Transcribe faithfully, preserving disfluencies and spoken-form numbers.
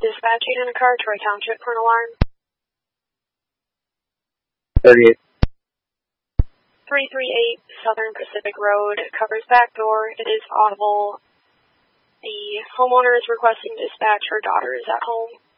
Dispatching in a car, Troy Township for an alarm. thirty-eight. three three eight Southern Pacific Road, covers back door. It is audible. The homeowner is requesting dispatch. Her daughter is at home.